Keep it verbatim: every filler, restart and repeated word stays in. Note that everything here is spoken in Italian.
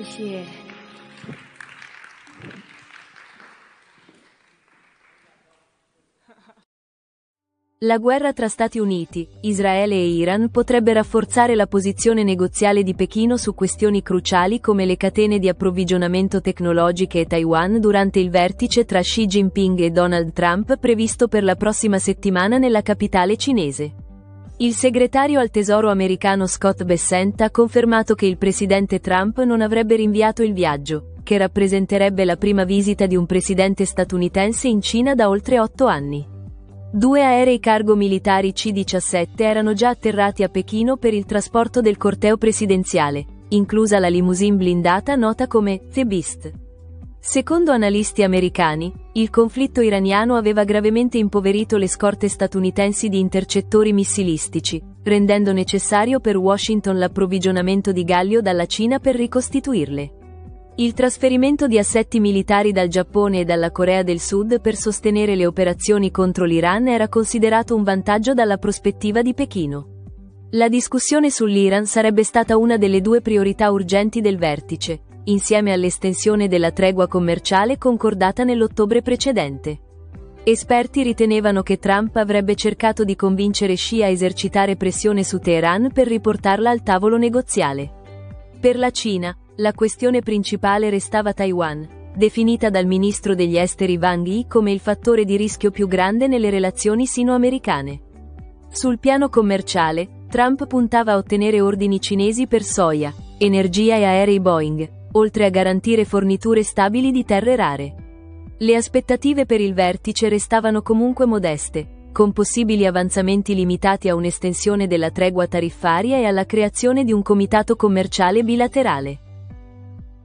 谢谢。 La guerra tra Stati Uniti, Israele e Iran potrebbe rafforzare la posizione negoziale di Pechino su questioni cruciali come le catene di approvvigionamento tecnologiche e Taiwan durante il vertice tra Xi Jinping e Donald Trump previsto per la prossima settimana nella capitale cinese. Il segretario al Tesoro americano Scott Bessent ha confermato che il presidente Trump non avrebbe rinviato il viaggio, che rappresenterebbe la prima visita di un presidente statunitense in Cina da oltre otto anni. Due aerei cargo militari C diciassette erano già atterrati a Pechino per il trasporto del corteo presidenziale, inclusa la limousine blindata nota come The Beast. Secondo analisti americani, il conflitto iraniano aveva gravemente impoverito le scorte statunitensi di intercettori missilistici, rendendo necessario per Washington l'approvvigionamento di gallio dalla Cina per ricostituirle. Il trasferimento di assetti militari dal Giappone e dalla Corea del Sud per sostenere le operazioni contro l'Iran era considerato un vantaggio dalla prospettiva di Pechino. La discussione sull'Iran sarebbe stata una delle due priorità urgenti del vertice, insieme all'estensione della tregua commerciale concordata nell'ottobre precedente. Esperti ritenevano che Trump avrebbe cercato di convincere Xi a esercitare pressione su Teheran per riportarla al tavolo negoziale. Per la Cina, la questione principale restava Taiwan, definita dal ministro degli esteri Wang Yi come il fattore di rischio più grande nelle relazioni sino-americane. Sul piano commerciale, Trump puntava a ottenere ordini cinesi per soia, energia e aerei Boeing, oltre a garantire forniture stabili di terre rare. Le aspettative per il vertice restavano comunque modeste, con possibili avanzamenti limitati a un'estensione della tregua tariffaria e alla creazione di un comitato commerciale bilaterale.